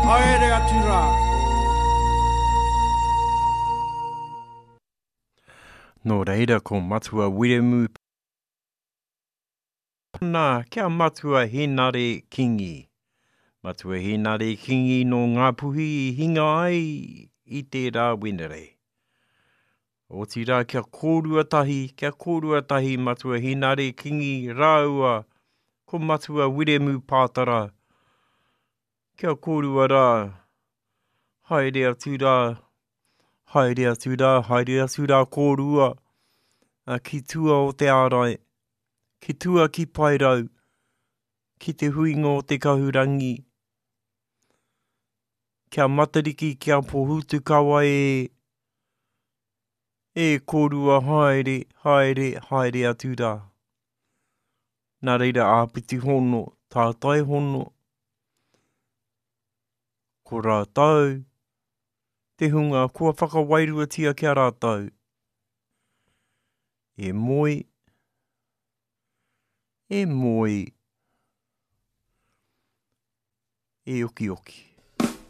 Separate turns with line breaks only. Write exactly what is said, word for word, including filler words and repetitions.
haere atu rā.
Nō reira ko matua wiremu nā kia matua henare kingi. Matua henare kingi no ngā puhi i hinga ai i te rā wenere. O ti rā kia kōrua tahi, kia kōrua tahi matua henare kingi rāua ko matua wiremu pātara. Kia kōrua rā, haere atu rā, haere atu rā, haere atu rā kōrua. Uh, ki tua o te ārai, ki tua ki pairau, ki te huinga o te kahurangi. Kia matariki, kia pohutu kawa e, e kōrua haere, haere, haere atu rā. Nā reira āpiti hono, tātai hono. Ko rātau, te hunga, kua whakawairua kia rātau. E moi, e moi, e oki oki.